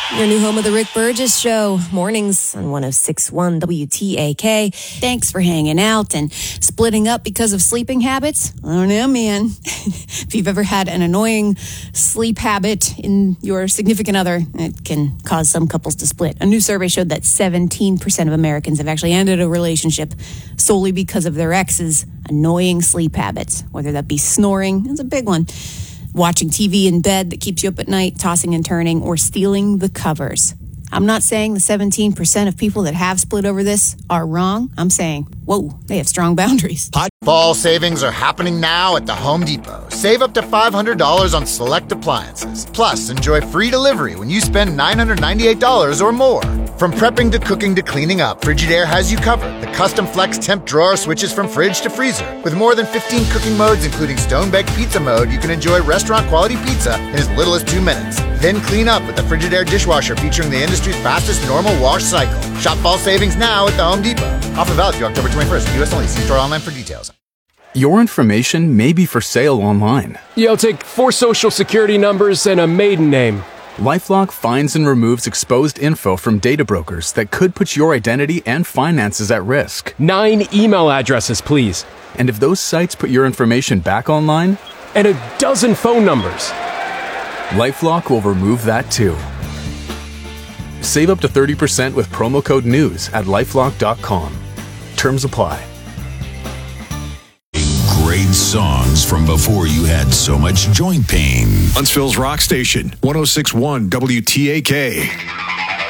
Your new home of the Rick Burgess Show. Mornings on 106.1 WTAK. Thanks for hanging out and splitting up because of sleeping habits. I don't know, man. If you've ever had an annoying sleep habit in your significant other, it can cause some couples to split. A new survey showed that 17% of Americans have actually ended a relationship solely because of their ex's annoying sleep habits, whether that be snoring, that's a big one, watching TV in bed that keeps you up at night, tossing and turning, or stealing the covers. I'm not saying the 17% of people that have split over this are wrong. I'm saying, whoa, they have strong boundaries. Fall savings are happening now at the Home Depot. Save up to $500 on select appliances. Plus, enjoy free delivery when you spend $998 or more. From prepping to cooking to cleaning up, Frigidaire has you covered. The custom flex temp drawer switches from fridge to freezer. With more than 15 cooking modes, including stone-baked pizza mode, you can enjoy restaurant-quality pizza in as little as 2 minutes. Then clean up with the Frigidaire dishwasher featuring the industry's fastest normal wash cycle. Shop fall savings now at the Home Depot. Offer valid through October 21st. U.S. only. See store online for details. Your information may be for sale online. Yo, take 4 social security numbers and a maiden name. LifeLock finds and removes exposed info from data brokers that could put your identity and finances at risk. 9 email addresses, please. And if those sites put your information back online? And a dozen phone numbers. LifeLock will remove that too. Save up to 30% with promo code NEWS at LifeLock.com. Terms apply. Great songs from before you had so much joint pain. Huntsville's Rock Station, 106.1 WTAK.